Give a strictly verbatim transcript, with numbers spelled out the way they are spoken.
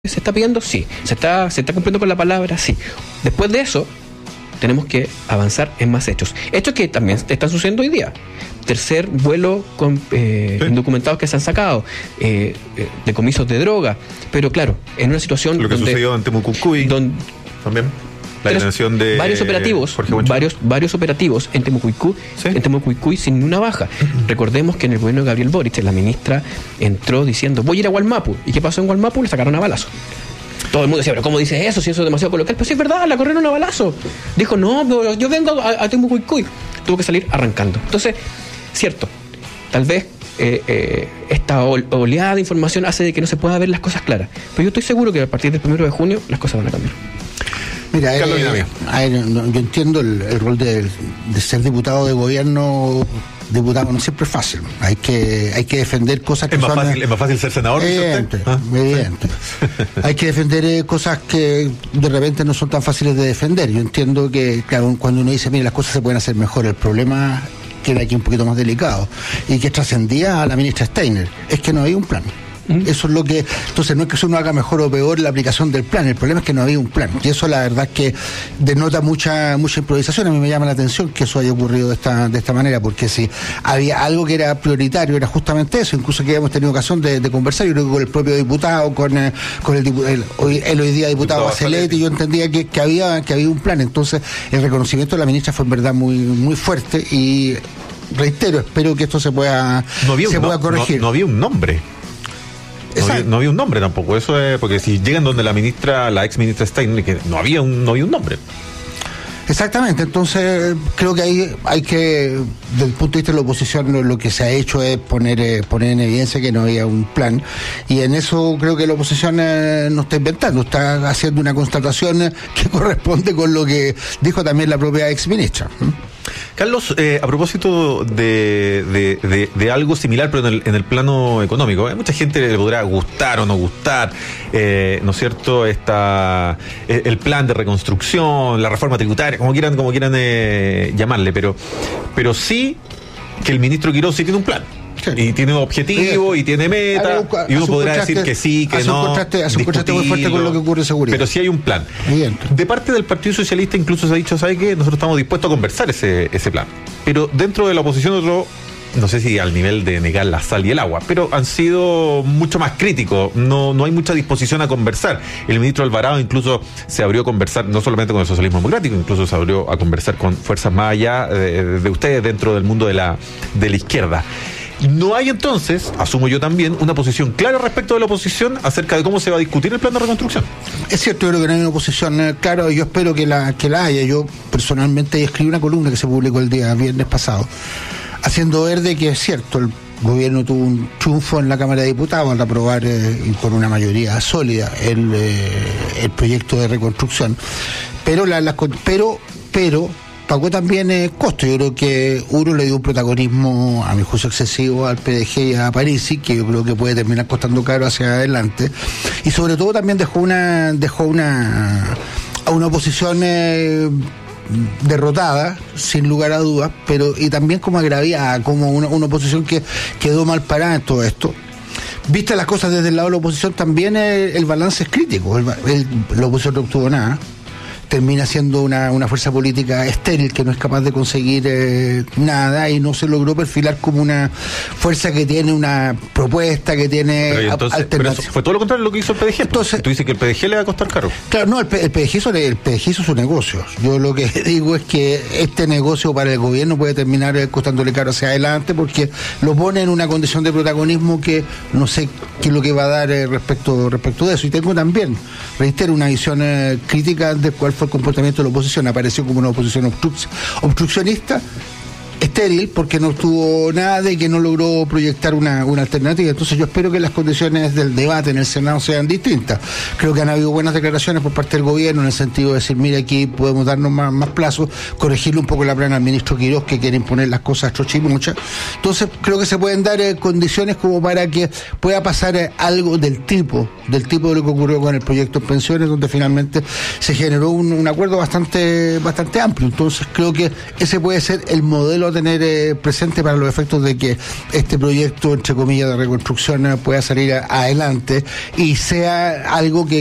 ¿Se está pidiendo? Sí. ¿Se está, se está cumpliendo con la palabra? Sí. Después de eso, tenemos que avanzar en más hechos. Hechos que también están sucediendo hoy día. Tercer vuelo con eh, sí. indocumentados que se han sacado, eh, eh, decomisos de droga. Pero claro, en una situación lo que donde, sucedió en Temucuicuy donde, también. La detención de varios operativos, varios, varios operativos en Temucuicuy, ¿sí? en Temucuicuy sin una baja. Uh-huh. Recordemos que en el gobierno de Gabriel Boric, la ministra entró diciendo, voy a ir a Gualmapu. ¿Y qué pasó en Gualmapu? Le sacaron a balazo. Todo el mundo decía, pero ¿cómo dices eso? Si eso es demasiado coloquial. Pues sí, es verdad, la corrieron a balazo. Dijo, no, pero yo vengo a, a Temucuicuy. Tuvo que salir arrancando. Entonces, cierto, tal vez eh, eh, esta oleada de información hace de que no se pueda ver las cosas claras. Pero yo estoy seguro que a partir del primero de junio las cosas van a cambiar. Mira, eh, eh, yo entiendo el, el rol de, de ser diputado de gobierno. Diputado no siempre es fácil. Hay que hay que defender cosas que es más son... Fácil, ¿Es más fácil ser senador? Evidente, ¿Ah? evidente. Hay que defender eh, cosas que de repente no son tan fáciles de defender. Yo entiendo que, claro, cuando uno dice, mire, las cosas se pueden hacer mejor, el problema queda aquí un poquito más delicado. Y que trascendía a la ministra Steiner. Es que no había un plan. Eso es lo que... Entonces no es que uno haga mejor o peor la aplicación del plan, el problema es que no había un plan, y eso la verdad es que denota mucha mucha improvisación. A mí me llama la atención que eso haya ocurrido de esta de esta manera, porque si había algo que era prioritario era justamente eso, incluso que habíamos tenido ocasión de, de conversar, yo creo que con el propio diputado, con, eh, con el, el, hoy, el hoy día diputado Bachelet, y yo entendía que, que había que había un plan. Entonces el reconocimiento de la ministra fue en verdad muy, muy fuerte, y reitero, espero que esto se pueda, no había se un, pueda no, corregir. No, no había un nombre. No había, no había un nombre tampoco, eso es porque si llegan donde la ministra, la ex ministra Steiner, que no había un, no había un nombre. Exactamente, entonces creo que ahí hay que, desde el punto de vista de la oposición, lo, lo que se ha hecho es poner eh, poner en evidencia que no había un plan, y en eso creo que la oposición eh, no está inventando, está haciendo una constatación eh, que corresponde con lo que dijo también la propia ex ministra. Carlos, eh, a propósito de, de, de, de algo similar, pero en el, en el plano económico, hay mucha gente le podrá gustar o no gustar, eh, ¿no es cierto? Esta, el, el plan de reconstrucción, la reforma tributaria, como quieran, como quieran eh, llamarle, pero, pero sí que el ministro Quirós sí tiene un plan. Sí. Y tiene un objetivo, sí. y tiene meta, ver, y uno podrá decir que sí, que hace no. Un contraste, hace un contraste muy fuerte con lo que ocurre en seguridad. Pero sí hay un plan. Bien. De parte del Partido Socialista incluso se ha dicho, ¿sabe qué? Nosotros estamos dispuestos a conversar ese, ese plan. Pero dentro de la oposición, otro, no sé si al nivel de negar la sal y el agua, pero han sido mucho más críticos. No, no hay mucha disposición a conversar. El ministro Alvarado incluso se abrió a conversar, no solamente con el socialismo democrático, incluso se abrió a conversar con fuerzas más allá de, de ustedes dentro del mundo de la, de la izquierda. No hay entonces, asumo yo también, una posición clara respecto de la oposición acerca de cómo se va a discutir el plan de reconstrucción. Es cierto, yo creo que no hay una posición clara, yo espero que la que la haya. Yo personalmente escribí una columna que se publicó el día viernes pasado, haciendo ver de que es cierto, el gobierno tuvo un triunfo en la Cámara de Diputados al aprobar eh, y con una mayoría sólida el, eh, el proyecto de reconstrucción, pero la, la pero pero pagó también eh, costo. Yo creo que uno le dio un protagonismo, a mi juicio, excesivo al P D G y a Parisi, que yo creo que puede terminar costando caro hacia adelante, y sobre todo también dejó una dejó una a una oposición eh, derrotada, sin lugar a dudas, pero y también como agraviada, como una, una oposición que quedó mal parada en todo esto. Vista las cosas desde el lado de la oposición, también el, el balance es crítico. El, el, la oposición no obtuvo nada, termina siendo una, una fuerza política estéril que no es capaz de conseguir eh, nada, y no se logró perfilar como una fuerza que tiene una propuesta, que tiene alternativas. Fue todo lo contrario de lo que hizo el P D G. Entonces, tú dices que el P D G le va a costar caro. Claro, no, el, el, P D G hizo, el P D G hizo su negocio. Yo lo que digo es que este negocio para el gobierno puede terminar costándole caro hacia adelante, porque lo pone en una condición de protagonismo que no sé qué es lo que va a dar eh, respecto, respecto de eso. Y tengo también, reitero, una visión eh, crítica de cuál fue el comportamiento de la oposición. Apareció como una oposición obstruc- obstruccionista, estéril, porque no tuvo nada de que no logró proyectar una, una alternativa. Entonces yo espero que las condiciones del debate en el Senado sean distintas. Creo que han habido buenas declaraciones por parte del gobierno en el sentido de decir, mira, aquí podemos darnos más, más plazos, corregirle un poco la plana al ministro Quirós, que quiere imponer las cosas trochimuchas. Entonces creo que se pueden dar eh, condiciones como para que pueda pasar eh, algo del tipo, del tipo de lo que ocurrió con el proyecto de pensiones, donde finalmente se generó un, un acuerdo bastante, bastante amplio. Entonces creo que ese puede ser el modelo bueno tener eh, presente para los efectos de que este proyecto, entre comillas, de reconstrucción pueda salir a, adelante y sea algo que